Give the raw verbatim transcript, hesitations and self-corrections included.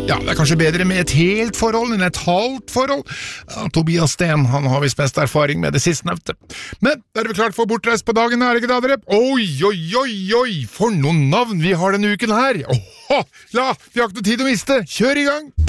Ja, det er kanskje bedre med et helt forhold enn et halvt forhold. Ja, Tobias Sten, han har visst best erfaring med det sistnevnte. Men er det vel klart for bortreist på dagen, er det ikke da, dere? Oi, oi, oi, oi, for noen navn vi har denne uken her! Åhå, la, vi har ikke noe tid å miste. Kjør i gang!